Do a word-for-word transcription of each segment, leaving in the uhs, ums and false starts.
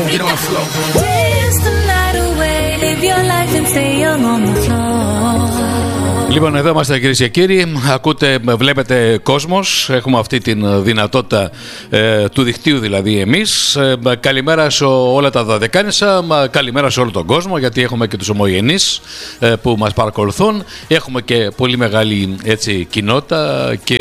get on the floor. Dance the night away, live your life and stay young on the floor. Λοιπόν, εδώ είμαστε κυρίες και κύριοι. Ακούτε, βλέπετε κόσμος. Έχουμε αυτή τη δυνατότητα ε, του δικτύου, δηλαδή εμείς. Ε, καλημέρα σε όλα τα δωδεκάνησα. Καλημέρα σε όλο τον κόσμο, γιατί έχουμε και τους ομογενείς ε, που μας παρακολουθούν. Έχουμε και πολύ μεγάλη έτσι, κοινότητα και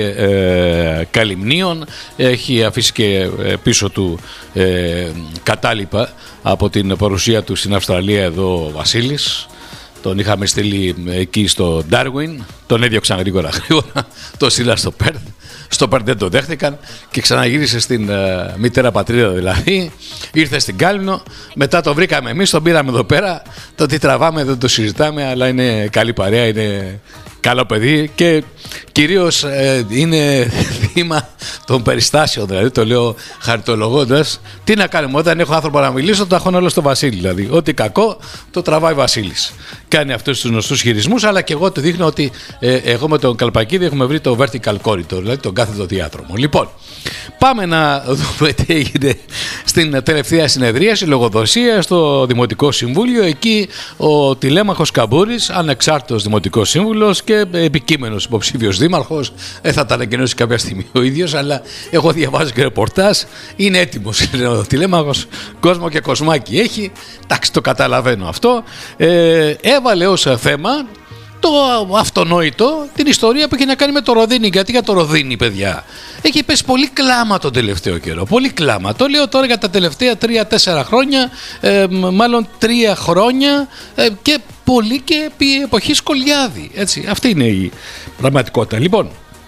ε, καλυμνίων. Έχει αφήσει και πίσω του ε, κατάλοιπα από την παρουσία του στην Αυστραλία εδώ ο Βασίλης. Τον είχαμε στείλει εκεί στο Darwin, τον έδιωξαν γρήγορα γρήγορα, το στείλα στο Perth. Στο Perth δεν το δέχτηκαν και ξαναγύρισε στην uh, μητέρα πατρίδα δηλαδή. Ήρθε στην Κάλυμνο, μετά το βρήκαμε εμείς, τον πήραμε εδώ πέρα. Το τι τραβάμε δεν το συζητάμε, αλλά είναι καλή παρέα, είναι καλό παιδί και κυρίως ε, είναι θύμα των περιστάσεων, δηλαδή το λέω χαριτολογώντας. Τι να κάνουμε, όταν έχω άνθρωπο να μιλήσω, το έχω όλο στο Βασίλη. Δηλαδή, ό,τι κακό το τραβάει Βασίλης. Κάνει αυτούς τους γνωστούς χειρισμούς, αλλά και εγώ του δείχνω ότι ε, εγώ με τον Καλπακίδη έχουμε βρει το vertical corridor, δηλαδή τον κάθετο διάδρομο. Λοιπόν, πάμε να δούμε τι έγινε στην τελευταία συνεδρίαση, λογοδοσία στο Δημοτικό Συμβούλιο. Εκεί ο Τηλέμαχος Καμπούρης, ανεξάρτητος Δημοτικός Σύμβουλος και επικείμενος υποψήφιος δήμαρχος, ε, θα τα ανακοινώσει κάποια στιγμή ο ίδιος, αλλά εγώ διαβάζω και ρεπορτάζ. Είναι έτοιμος, λέει ο Τηλέμαχος. Κόσμο και κοσμάκι έχει. Εντάξει, το καταλαβαίνω αυτό. Ε, έβαλε ως θέμα το αυτονόητο, την ιστορία που έχει να κάνει με το Ροδίνι. Γιατί για το Ροδίνι, παιδιά, έχει πέσει πολύ κλάμα τον τελευταίο καιρό. Πολύ κλάμα. Το λέω τώρα για τα τελευταία τρία-τέσσερα χρόνια, ε, μάλλον τρία χρόνια ε, και πολύ και επί εποχή Σκολιάδη. Έτσι, αυτή είναι η πραγματικότητα. Λοιπόν,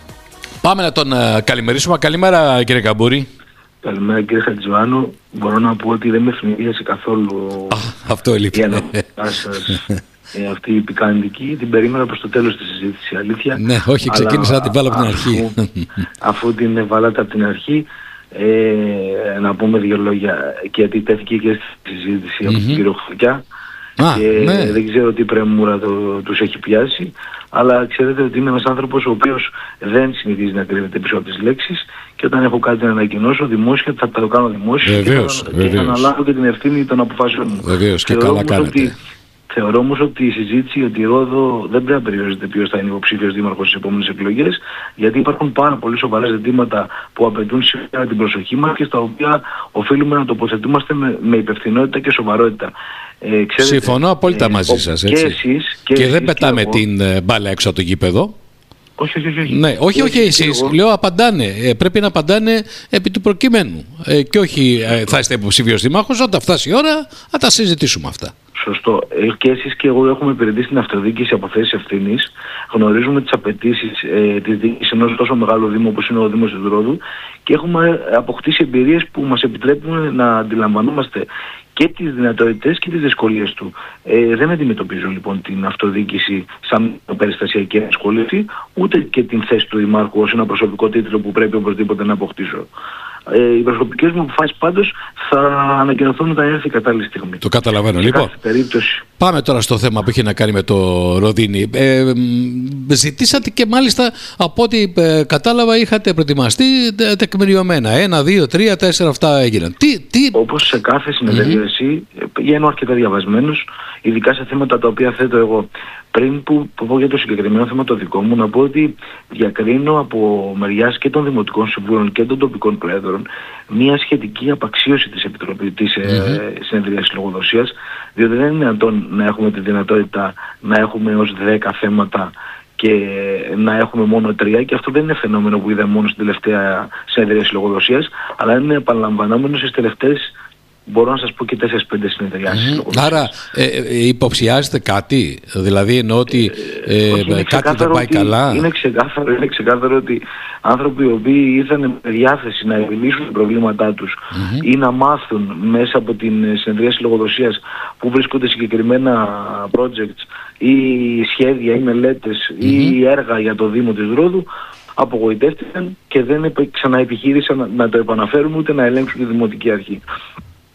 πάμε να τον ε, καλημερίσουμε. Καλημέρα, κύριε Καμπούρη. Καλημέρα, κύριε Χατζιωάννου. Μπορώ να πω ότι δεν με θυμίασε καθόλου. Α, αυτό λείπει. Ε, αυτή η επικανητική την περίμενα προς το τέλος της συζήτησης, αλήθεια. Ναι, όχι, ξεκίνησα να την βάλω από την αρχή. Αφού, αφού την βάλατε από την αρχή, ε, να πούμε δύο λόγια, και γιατί τέθηκε και στη συζήτηση mm-hmm. από τον κύριο Χωρκιά. Α, και ναι. δεν ξέρω τι πρεμούρα το, τους έχει πιάσει, αλλά ξέρετε ότι είμαι ένας άνθρωπος ο οποίος δεν συνηθίζει να κρύβεται πίσω από τις λέξεις, και όταν έχω κάτι να ανακοινώσω δημόσια θα το κάνω δημόσια. Βεβαίως, και, θα, και θα αναλάβω και την ευθύνη των αποφάσεων μου. Βεβαίως, και καλά κάνετε. Ότι, θεωρώ όμως ότι η συζήτηση για τη Ρόδο δεν πρέπει να περιορίζεται ποιος θα είναι υποψήφιος δήμαρχος στις επόμενες εκλογές, γιατί υπάρχουν πάρα πολύ σοβαρά ζητήματα που απαιτούν σήμερα την προσοχή μας και στα οποία οφείλουμε να τοποθετούμαστε με, με υπευθυνότητα και σοβαρότητα. Ε, ξέρετε, συμφωνώ απόλυτα ε, μαζί σας. Έτσι. Και, εσείς, και, και εσείς δεν πετάμε και την μπάλα έξω από το γήπεδο. Όχι, όχι, όχι. Ναι, όχι, όχι εσείς. Λέω απαντάνε. Ε, πρέπει να απαντάνε επί του προκειμένου. Ε, και όχι ε, θα είστε υποψήφιος δήμαρχος, όταν φτάσει η ώρα θα τα συζητήσουμε αυτά. Σωστό. Και εσείς και εγώ έχουμε υπηρετήσει στην αυτοδιοίκηση από θέσεις ευθύνης. Γνωρίζουμε τις απαιτήσεις ε, της διοίκησης ενός τόσο μεγάλου δήμου όπως είναι ο Δήμος της Ρόδου και έχουμε αποκτήσει εμπειρίες που μας επιτρέπουν να αντιλαμβανόμαστε και τις δυνατότητες και τις δυσκολίες του. Ε, δεν αντιμετωπίζω λοιπόν την αυτοδιοίκηση σαν περιστασιακή ασχόληση, ούτε και την θέση του Δημάρχου ως ένα προσωπικό τίτλο που πρέπει οπωσδήποτε να αποκτήσω. Ε, οι προσωπικές μου αποφάσεις πάντως θα ανακοινωθούν όταν έρθει η κατάλληλη στιγμή. Το καταλαβαίνω. Λοιπόν, πάμε τώρα στο θέμα που έχει να κάνει με το Ροδίνι. Ε, ζητήσατε και μάλιστα από ό,τι ε, κατάλαβα είχατε προετοιμαστεί τε, τεκμηριωμένα. Ένα, δύο, τρία, τέσσερα αυτά έγιναν. Τι, τι... Όπως σε κάθε συνεδρίαση, mm-hmm. πηγαίνω αρκετά διαβασμένος, ειδικά σε θέματα τα οποία θέτω εγώ. Πριν που, που πω για το συγκεκριμένο θέμα το δικό μου, να πω ότι διακρίνω από μεριάς και των Δημοτικών Συμβούλων και των τοπικών πρόεδρων μια σχετική απαξίωση της Επιτροπής της mm-hmm. ε, συνεδρίας λογοδοσίας, διότι δεν είναι δυνατόν να έχουμε τη δυνατότητα να έχουμε ως δέκα θέματα και να έχουμε μόνο τρία, και αυτό δεν είναι φαινόμενο που είδαμε μόνο στην τελευταία συνεδρία λογοδοσίας, αλλά είναι επαναλαμβανόμενο στις τελευταίες, μπορώ να σας πω, και τέσσερις πέντε συνεδριάσεις. Mm. Άρα ε, ε, υποψιάζετε κάτι, δηλαδή εννοώ ότι ε, ε, κάτι δεν πάει ότι, καλά. Είναι ξεκάθαρο, είναι ξεκάθαρο ότι άνθρωποι οι οποίοι ήρθαν με διάθεση να επιλύσουν τα προβλήματά τους mm-hmm. ή να μάθουν μέσα από την συνεδρίαση λογοδοσίας που βρίσκονται συγκεκριμένα projects ή σχέδια ή μελέτες mm-hmm. ή έργα για το Δήμο της Ρόδου, απογοητεύτηκαν και δεν ξαναεπιχείρησαν να, να το επαναφέρουν ούτε να ελέγξουν τη Δημοτική Αρχή.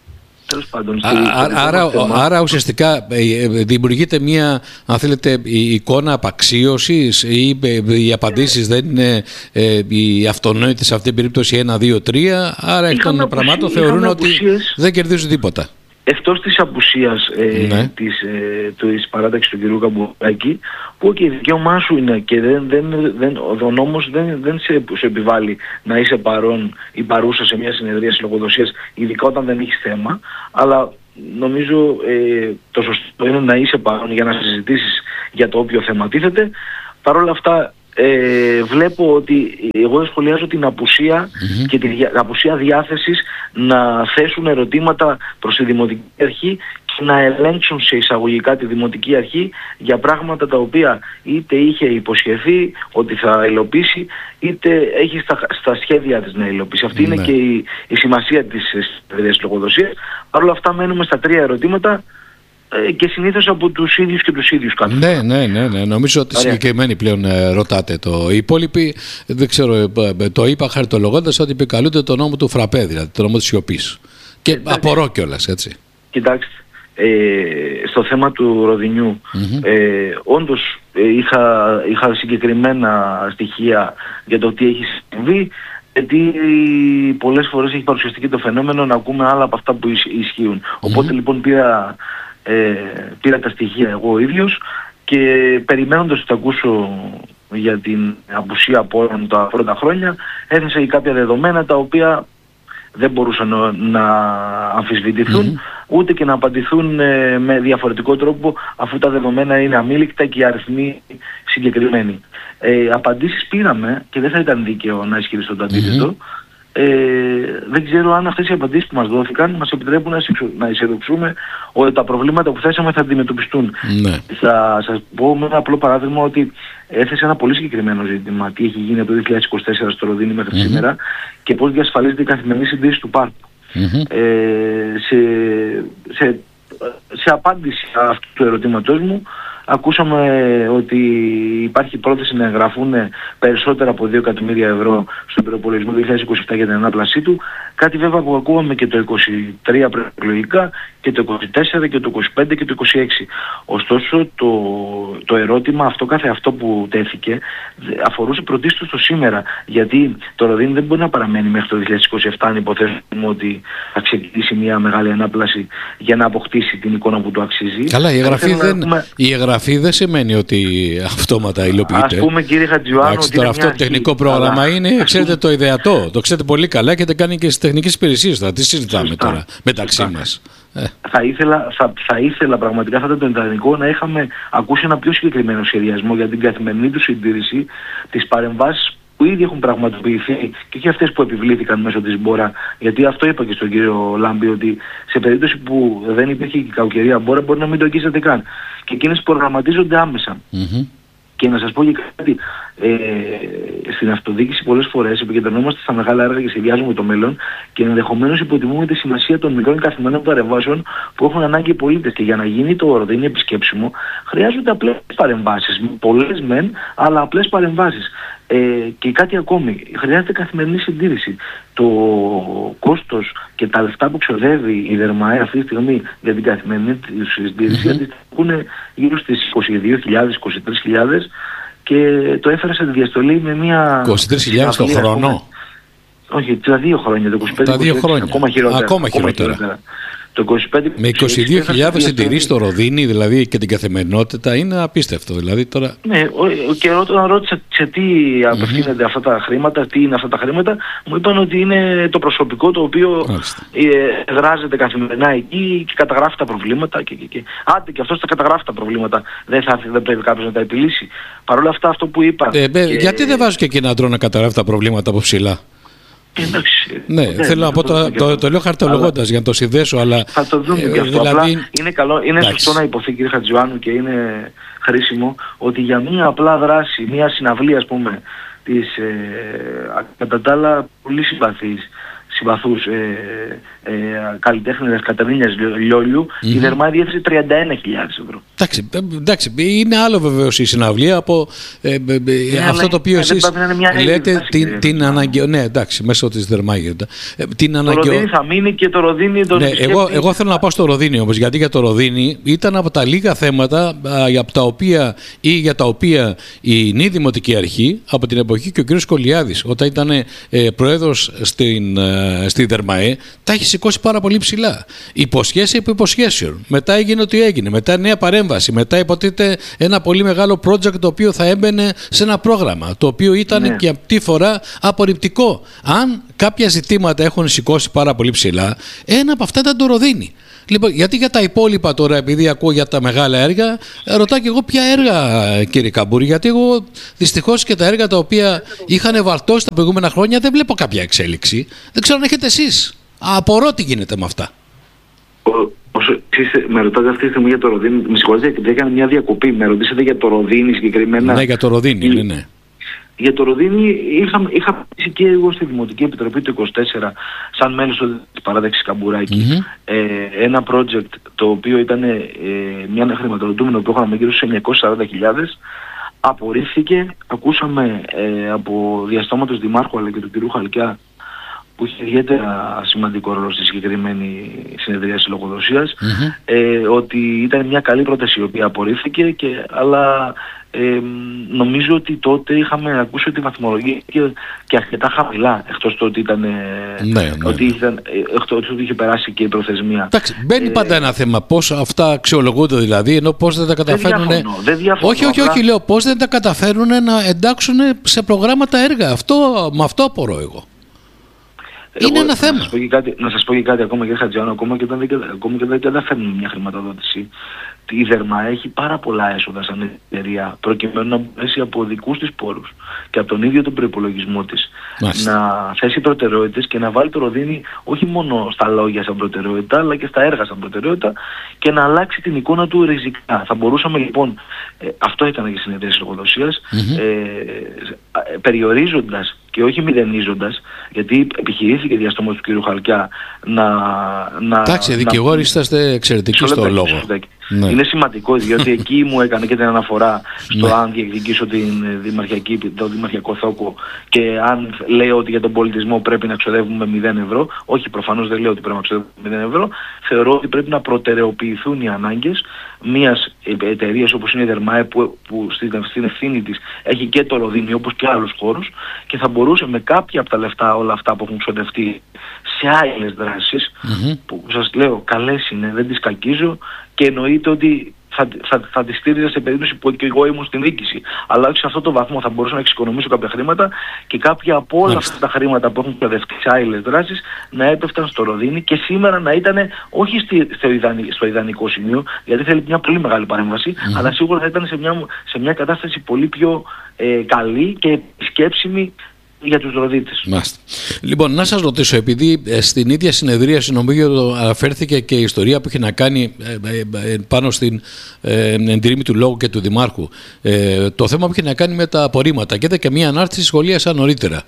τέλος πάντων. Α, α, άρα, άρα ουσιαστικά δημιουργείται μια, αν θέλετε, η εικόνα απαξίωσης ή οι απαντήσεις δεν είναι ε, οι αυτονόητες σε αυτή την περίπτωση ένα, δύο, τρία, άρα εκ των πραγμάτων θεωρούν ότι δεν κερδίζουν τίποτα. Εκτός της απουσίας ε, ναι. της, ε, της παράταξης του κ. Καμπουράκη, που και η δικαίωμά σου είναι και δεν, δεν, δεν, ο νόμος δεν, δεν σε, σε επιβάλλει να είσαι παρόν ή παρούσα σε μια συνεδρία λογοδοσίας, ειδικά όταν δεν έχεις θέμα, αλλά νομίζω ε, το σωστό είναι να είσαι παρόν για να συζητήσεις για το όποιο θέμα τίθεται. Παρ' όλα αυτά, Ε, βλέπω ότι εγώ σχολιάζω την απουσία mm-hmm. και την απουσία διάθεσης να θέσουν ερωτήματα προς τη Δημοτική Αρχή και να ελέγξουν σε εισαγωγικά τη Δημοτική Αρχή για πράγματα τα οποία είτε είχε υποσχεθεί ότι θα υλοποιήσει, είτε έχει στα, στα σχέδια της να υλοποιήσει. Αυτή mm-hmm. είναι και η, η σημασία της εταιρείας λογοδοσίας. Παρ' όλα αυτά μένουμε στα τρία ερωτήματα και συνήθως από τους ίδιους και τους ίδιους κάθε ναι, ναι, ναι, ναι. Νομίζω ότι συγκεκριμένοι πλέον ε, ρωτάτε το. Οι υπόλοιποι, δεν ξέρω, ε, το είπα χαριτολογώντας ότι επικαλούνται το νόμο του Φραπέ, δηλαδή το νόμο της σιωπής. Και ε, απορώ κιόλας, έτσι. Κοιτάξτε, ε, στο θέμα του Ροδινιού, mm-hmm. ε, όντως ε, είχα, είχα συγκεκριμένα στοιχεία για το τι έχει συμβεί, γιατί πολλές φορές έχει παρουσιαστεί και το φαινόμενο να ακούμε άλλα από αυτά που ισχύουν. Mm-hmm. Οπότε λοιπόν πήρα... Ε, πήρα τα στοιχεία εγώ ο ίδιος και περιμένοντας ότι θα ακούσω για την απουσία από όλων τα πρώτα χρόνια, έθεσα και κάποια δεδομένα τα οποία δεν μπορούσαν να, να αμφισβητηθούν mm-hmm. ούτε και να απαντηθούν ε, με διαφορετικό τρόπο, αφού τα δεδομένα είναι αμήλικτα και οι αριθμοί συγκεκριμένοι. Ε, απαντήσεις πήραμε και δεν θα ήταν δίκαιο να ισχυριστώ το αντίθετο. Mm-hmm. Ε, δεν ξέρω αν αυτές οι απαντήσεις που μας δόθηκαν μας επιτρέπουν να, να αισιοδοξούμε ότι τα προβλήματα που θέσαμε θα αντιμετωπιστούν. Ναι. Θα σας πω με ένα απλό παράδειγμα ότι έθεσε ένα πολύ συγκεκριμένο ζήτημα, τι έχει γίνει από το δύο χιλιάδες είκοσι τέσσερα στο Ροδίνι μέχρι mm-hmm. σήμερα και πώς διασφαλίζεται η καθημερινή συντήρηση του πάρκου. Mm-hmm. Ε, σε, σε, σε απάντηση αυτού του ερωτήματός μου, ακούσαμε ότι υπάρχει πρόθεση να εγγραφούν περισσότερα από δύο εκατομμύρια ευρώ στον προϋπολογισμό δύο χιλιάδες είκοσι επτά για την ανάπλασή του. Κάτι βέβαια που ακούγαμε και το είκοσι τρία προεκλογικά και το είκοσι τέσσερα και το είκοσι πέντε και το είκοσι έξι. Ωστόσο το, το ερώτημα αυτό κάθε αυτό που τέθηκε αφορούσε πρωτίστως το σήμερα. Γιατί το Ροδίνι δεν μπορεί να παραμένει μέχρι το δύο χιλιάδες είκοσι επτά αν υποθέσουμε ότι θα ξεκινήσει μια μεγάλη ανάπλαση για να αποκτήσει την εικόνα που του αξίζει. Καλά, η εγγραφή δεν... Πούμε... Η εγγραφή δεν σημαίνει ότι αυτόματα υλοποιείται. Ας πούμε, κύριε Χατζιωάννου, ότι τώρα αυτό το τεχνικό αρχή, πρόγραμμα αλλά... είναι, ξέρετε, το ιδεατό. Το ξέρετε πολύ καλά και δεν κάνει και στις τεχνικές υπηρεσίες. Τι συζητάμε Σωστά. τώρα μεταξύ Σωστά. μας. Θα ήθελα, θα, θα ήθελα πραγματικά, θα ήταν το ιδανικό να είχαμε ακούσει ένα πιο συγκεκριμένο σχεδιασμό για την καθημερινή του συντήρηση, τις παρεμβάσεις που ήδη έχουν πραγματοποιηθεί και όχι αυτές που επιβλήθηκαν μέσω της Μπόρα. Γιατί αυτό είπα και στον κύριο Λάμπη, ότι σε περίπτωση που δεν υπήρχε και κακοκαιρία Μπόρα μπορεί να μην το αγγίσετε καν. Και εκείνες προγραμματίζονται άμεσα. Mm-hmm. Και να σας πω και κάτι, ε, στην αυτοδιοίκηση πολλές φορές επικεντρωνόμαστε στα μεγάλα έργα και σχεδιάζουμε το μέλλον και ενδεχομένως υποτιμούμε τη σημασία των μικρών καθημερινών παρεμβάσεων που έχουν ανάγκη οι πολίτες. Και για να γίνει το Ροδίνι επισκέψιμο χρειάζονται απλές παρεμβάσεις, πολλές μεν, αλλά απλές παρεμβάσεις. Ε, και κάτι ακόμη, χρειάζεται καθημερινή συντήρηση. Το κόστος και τα λεφτά που ξοδεύει η ΔΕΡΜΑΕ αυτή τη στιγμή για την καθημερινή συντήρηση αντιστοιχούν γύρω στις είκοσι δύο χιλιάδες με είκοσι τρεις χιλιάδες και το έφερα σε διαστολή με μια... είκοσι τρεις χιλιάδες το χρόνο. Όχι, τα δύο χρόνια, το είκοσι πέντε τα δύο χρόνια. Ακόμα χειρότερα. Ακόμα χειρότερα. χειρότερα. Το είκοσι πέντε, με είκοσι δύο χιλιάδες συντηρήσεις στο Ροδίνι, δηλαδή και την καθημερινότητα, είναι απίστευτο. Δηλαδή, τώρα... Ναι, και όταν ρώτησα σε τι απευθύνονται mm-hmm. αυτά τα χρήματα, τι είναι αυτά τα χρήματα, μου είπαν ότι είναι το προσωπικό το οποίο ε, δράζεται καθημερινά εκεί και καταγράφει τα προβλήματα. Και, και, και. Άντε και αυτός τα καταγράφει τα προβλήματα. Δεν, θα, δεν πρέπει κάποιος να τα επιλύσει. Παρ' όλα αυτά, αυτό που είπα. Ε, και... Γιατί δεν βάζω και εκεί έναν τρόπο να καταγράφει τα προβλήματα από ψηλά. Εντάξει, ναι, ναι, θέλω να πω, το, το, το, το λέω χαρτολογώντας για να το συνδέσω, αλλά... Θα το δούμε ε, και αυτό, δηλαδή... απλά είναι, καλό, είναι σωστό να υποθεί, κύριε Χατζιωάννου, και είναι χρήσιμο ότι για μία απλά δράση, μία συναυλία, ας πούμε, της ε, κατά τα άλλα πολύ συμπαθής συμπαθούς ε, ε, καλλιτέχνηδες Κατερίνιας Λιόλιου, mm-hmm. η Δερμάη διέθεσε τριάντα ένα χιλιάδες ευρώ. Εντάξει, εντάξει, είναι άλλο βεβαίως η συναυλία από ε, ε, ε, αυτό αλλά, το οποίο εσείς λέτε την, την αναγκαιότητα. Ναι, εντάξει, μέσω της Δερμάη. Ε, την αναγκαιο... Το Ροδίνι θα μείνει και το Ροδίνι... Το ναι, εγώ, εγώ θέλω να πάω στο Ροδίνι όμως, γιατί για το Ροδίνι ήταν από τα λίγα θέματα α, από τα οποία, ή για τα οποία η Νη Δημοτική Αρχή από την εποχή και ο κ. Κολιάδης όταν ήταν ε, πρόεδρος στην, ε, στη Δερμαέ τα έχει σηκώσει πάρα πολύ ψηλά. Υποσχέσει επί υποσχέσεων. Μετά έγινε ό,τι έγινε. Μετά νέα παρέμβαση. Μετά υποτίθεται ένα πολύ μεγάλο project το οποίο θα έμπαινε σε ένα πρόγραμμα. Το οποίο ήταν ναι. και αυτή τη φορά απορριπτικό. Αν κάποια ζητήματα έχουν σηκώσει πάρα πολύ ψηλά, ένα από αυτά ήταν το Ροδίνι. Λοιπόν, γιατί για τα υπόλοιπα τώρα, επειδή ακούω για τα μεγάλα έργα, ρωτάω και εγώ ποια έργα, κύριε Καμπούρη, γιατί εγώ δυστυχώς και τα έργα τα οποία είχαν βαλτώσει τα προηγούμενα χρόνια δεν βλέπω κάποια εξέλιξη. Δεν ξέρω αν έχετε εσείς. Απορώ τι γίνεται με αυτά. Όσο με ρωτάτε αυτή τη στιγμή για το Ροδίνι, με συγχωρείτε γιατί έκανα μια διακοπή. Με ρωτήσατε για το Ροδίνι συγκεκριμένα. Ναι, για το Ροδίνι, ναι, ναι. Για το Ροδίνι είχα, είχα πει και εγώ στη Δημοτική Επιτροπή του είκοσι τέσσερα σαν μέλος της παράδεξης Καμπουράκη mm-hmm. ε, ένα project το οποίο ήταν ε, μια χρηματοδοτούμενο πρόγραμμα γύρω στους εννιακόσιες σαράντα χιλιάδες. Απορρίφθηκε, ακούσαμε ε, από διαστόματος Δημάρχου αλλά και του κ. Χαλκιά που είχε ιδιαίτερα σημαντικό ρόλο στη συγκεκριμένη συνεδρίαση λογοδοσίας mm-hmm. ε, ότι ήταν μια καλή πρόταση η οποία απορρίφθηκε και, αλλά ε, νομίζω ότι τότε είχαμε ακούσει ότι η βαθμολογία και, και αρκετά χαμηλά εκτός το ότι ήταν, ναι, ναι. ότι ήταν εκτός ότι είχε περάσει και η προθεσμία. Εντάξει, μπαίνει ε, πάντα ένα θέμα πώς αυτά αξιολογούνται δηλαδή, ενώ πώς δεν τα καταφέρνουν. Δεν διαφωνώ, δεν διαφωνώ, όχι, όχι, όχι, λέω πώς δεν τα καταφέρνουν να εντάξουν σε προγράμματα έργα. Αυτό, με αυτό απορώ εγώ. Εγώ, είναι ένα να θέμα. Σας πω και κάτι, να σας πω και κάτι ακόμα, κύριε Χατζιάνο, ακόμα και όταν δεν, ακόμα και δεν καταφέρνουν μια χρηματοδότηση. Η Δερμά έχει πάρα πολλά έσοδα σαν εταιρεία προκειμένου να μπορέσει από δικούς της πόρους και από τον ίδιο τον προϋπολογισμό της Μάλιστα. να θέσει προτεραιότητες και να βάλει το Ροδίνι όχι μόνο στα λόγια σαν προτεραιότητα αλλά και στα έργα σαν προτεραιότητα και να αλλάξει την εικόνα του ριζικά. Θα μπορούσαμε λοιπόν, ε, αυτό ήταν και συνεδρία της λογοδοσίας, mm-hmm. ε, ε, περιορίζοντας και όχι μηδενίζοντας, γιατί επιχειρήθηκε διαστόματος του κ. Χαλκιά να... να Εντάξει, δικηγόροι είσαστε εξαιρετικοί στο λόγο. Ναι. Είναι σημαντικό διότι εκεί μου έκανε και την αναφορά στο ναι. αν διεκδικήσω την δημαρχιακή, το δημαρχιακό θόκο και αν λέω ότι για τον πολιτισμό πρέπει να ξοδεύουμε μηδέν ευρώ. Όχι, προφανώς δεν λέω ότι πρέπει να ξοδεύουμε μηδέν ευρώ. Θεωρώ ότι πρέπει να προτεραιοποιηθούν οι ανάγκες μιας εταιρείας όπως είναι η Δερμαέ που, που στην, στην ευθύνη της έχει και το Ροδίνι όπως και άλλους χώρους και θα μπορούσε με κάποια από τα λεφτά όλα αυτά που έχουν ξοδευτεί σε άλλες δράσεις mm-hmm. που σας λέω καλές είναι, δεν τις κακίζω και εννοείται ότι θα, θα, θα τη στήριζα σε περίπτωση που και εγώ ήμουν στην διοίκηση. Αλλά όχι σε αυτό το βαθμό θα μπορούσα να εξοικονομήσω κάποια χρήματα και κάποια από όλα αυτά τα χρήματα που έχουν ξοδευτεί σε άλλες δράσεις να έπεφταν στο Ροδίνι και σήμερα να ήταν όχι στη, στο, ιδανικό, στο ιδανικό σημείο, γιατί θέλει μια πολύ μεγάλη παρέμβαση, mm-hmm. αλλά σίγουρα θα ήταν σε μια, σε μια κατάσταση πολύ πιο ε, καλή και επισκέψιμη για τους ροδίτες. Μάλιστα. Λοιπόν, να σας ρωτήσω, επειδή ε, στην ίδια συνεδρίαση νομίζω αναφέρθηκε και η ιστορία που είχε να κάνει ε, ε, πάνω στην ε, εντρίμη του λόγου και του Δημάρχου, ε, το θέμα που είχε να κάνει με τα απορρίμματα και είδα και μία ανάρτηση σχολεία σαν νωρίτερα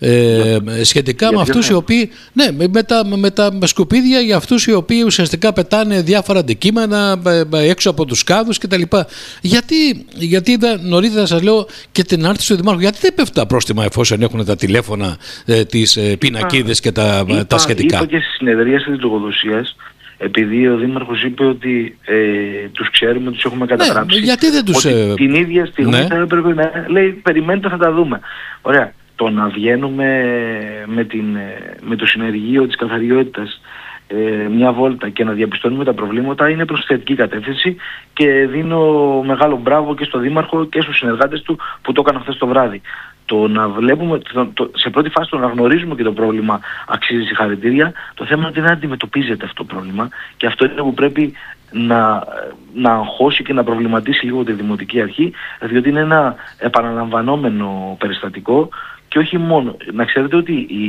ε, yeah. σχετικά yeah, με αυτούς yeah. οι οποίοι ναι, με τα, με τα με σκουπίδια για αυτούς οι οποίοι ουσιαστικά πετάνε διάφορα αντικείμενα ε, ε, έξω από τους κάδους κτλ. Γιατί, γιατί είδα νωρίτερα, σας λέω, και την ανάρτηση του Δημάρχου, γιατί δεν πέφτουν τα πρόστιμα εφόσον έχουν τα τηλέφωνα, ε, τις ε, πινακίδες και τα, είπα, τα σχετικά. Είπα και στη συνεδρία της λογοδοσίας, επειδή ο Δήμαρχος είπε ότι ε, τους ξέρουμε, τους έχουμε καταγράψει. Ναι, γιατί δεν τους... Ότι την ίδια στιγμή ναι. θα έπρεπε να λέει, περιμένετε θα τα δούμε. Ωραία. Το να βγαίνουμε με, την, με το συνεργείο της καθαριότητας ε, μια βόλτα και να διαπιστώνουμε τα προβλήματα είναι προς θετική κατεύθυνση και δίνω μεγάλο μπράβο και στο Δήμαρχο και στους συνεργάτες του που το έκαναν χθες το βράδυ. Το να βλέπουμε, το, το, σε πρώτη φάση το να γνωρίζουμε και το πρόβλημα αξίζει συγχαρητήρια. Το θέμα είναι ότι δεν αντιμετωπίζεται αυτό το πρόβλημα και αυτό είναι που πρέπει να, να αγχώσει και να προβληματίσει λίγο τη Δημοτική Αρχή, διότι είναι ένα επαναλαμβανόμενο περιστατικό και όχι μόνο. Να ξέρετε ότι η,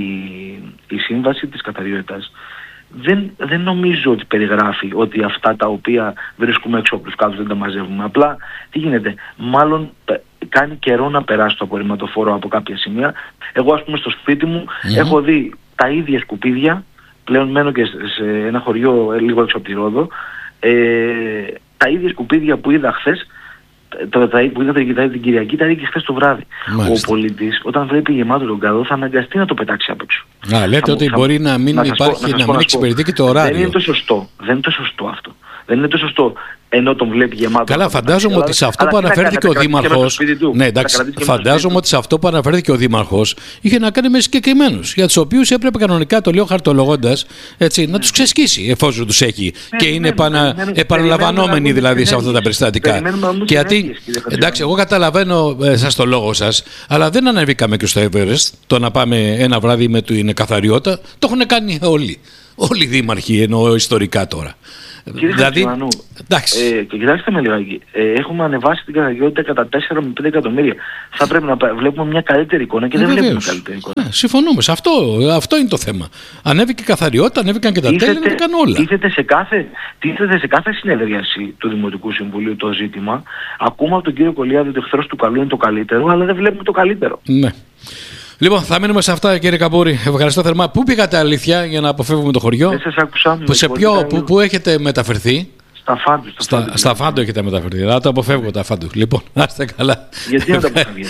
η σύμβαση της καθαριότητας δεν, δεν νομίζω ότι περιγράφει ότι αυτά τα οποία βρίσκουμε έξω από τους κάδους δεν τα μαζεύουμε. Απλά τι γίνεται, μάλλον κάνει καιρό να περάσει το απορριμματοφόρο από κάποια σημεία. Εγώ ας πούμε στο σπίτι μου mm-hmm. έχω δει τα ίδια σκουπίδια, πλέον μένω και σε ένα χωριό λίγο έξω από τη Ρόδο, ε, τα ίδια σκουπίδια που είδα χθες, το, το, που είδατε και την Κυριακή, τα είδε και χθες το βράδυ. Μάλιστα. Ο πολίτης, όταν βλέπει γεμάτο τον καδό, θα αναγκαστεί να το πετάξει απ' έξω. Α, λέτε θα, ότι θα, μπορεί να μην να υπάρχει, πω, να, να μην εξυπηρετεί και το ωράριο. Δεν είναι το σωστό. Δεν είναι το σωστό αυτό. Δεν είναι το σωστό ενώ τον βλέπει γεμάτο. Καλά, φαντάζομαι ότι σε αυτό που αναφέρθηκε ο Δήμαρχος. Ναι, εντάξει, φαντάζομαι ότι σε αυτό που αναφέρθηκε ο Δήμαρχος είχε να κάνει με συγκεκριμένους, για τους οποίους έπρεπε κανονικά, το λέω χαρτολογώντας, έτσι, να τους ξεσκίσει εφόσον τους έχει και είναι επαναλαμβανόμενοι δηλαδή σε αυτά τα περιστατικά. Γιατί, εντάξει, εγώ καταλαβαίνω εσάς το λόγο σας, αλλά δεν ανεβήκαμε και στο Everest το να πάμε ένα βράδυ με την καθαριότητα. Το έχουν κάνει όλοι. Όλοι οι δήμαρχοι, εννοώ ιστορικά τώρα. Κύριε δηλαδή, ε, και κοιτάξτε με λιγάκι, ε, έχουμε ανεβάσει την καθαριότητα κατά τέσσερα με πέντε εκατομμύρια. Θα πρέπει να βλέπουμε μια καλύτερη εικόνα και ε, δεν βεβαίως. Βλέπουμε καλύτερη εικόνα. Ε, συμφωνούμε, σε αυτό, αυτό είναι το θέμα. Ανέβηκε η καθαριότητα, ανέβηκαν και τα τέλη, ανέβηκαν όλα. Τίθεται σε, κάθε, τίθεται σε κάθε συνεδρίαση του Δημοτικού Συμβουλίου το ζήτημα. Ακούμε από τον κύριο Κολιάδη ότι ο εχθρός του καλού είναι το καλύτερο, αλλά δεν βλέπουμε το καλύτερο. Ναι. Λοιπόν, θα μείνουμε σε αυτά, κύριε Καμπούρη. Ευχαριστώ θερμά. Πού πήγατε, αλήθεια, για να αποφεύγουμε το χωριό? Δεν σας άκουσα. Που, σε ποιο, που, που έχετε μεταφερθεί? Στα Φάντου. Στα, στα, φάντου, στα Φάντου έχετε μεταφερθεί. Να το αποφεύγω τα Φάντου. Λοιπόν, να είστε καλά. Γιατί να τα αποφεύγετε?